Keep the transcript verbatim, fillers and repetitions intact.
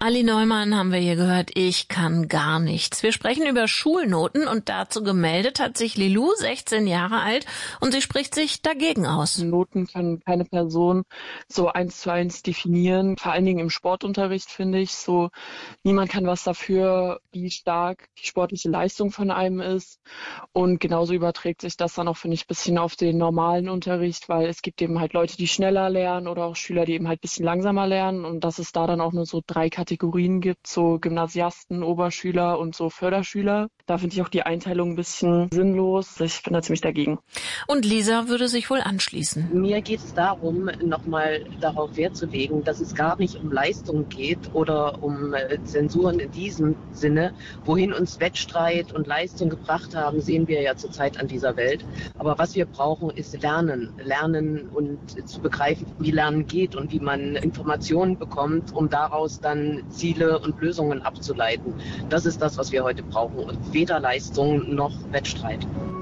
Ali Neumann haben wir hier gehört, ich kann gar nichts. Wir sprechen über Schulnoten und dazu gemeldet hat sich Lilou, sechzehn Jahre alt, und sie spricht sich dagegen aus. Noten kann keine Person so eins zu eins definieren. Vor allen Dingen im Sportunterricht finde ich so, niemand kann was dafür, wie stark die sportliche Leistung von einem ist. Und genauso überträgt sich das dann auch, finde ich, ein bisschen auf den normalen Unterricht, weil es gibt eben halt Leute, die schneller lernen oder auch Schüler, die eben halt ein bisschen langsamer lernen und dass es da dann auch nur so drei Kategorien gibt, so Gymnasiasten, Oberschüler und so Förderschüler. Da finde ich auch die Einteilung ein bisschen sinnlos. Ich bin da ziemlich dagegen. Und Lisa würde sich wohl anschließen. Mir geht es darum, nochmal darauf Wert zu legen, dass es gar nicht um Leistung geht oder um Zensuren in diesem Sinne. Wohin uns Wettstreit und Leistung gebracht haben, sehen wir ja zurzeit an dieser Welt. Aber was wir brauchen, ist Lernen. Lernen und zu begreifen, wie Lernen geht und wie man Informationen bekommt, um daraus dann Ziele und Lösungen abzuleiten. Das ist das, was wir heute brauchen und weder Leistung noch Wettstreit.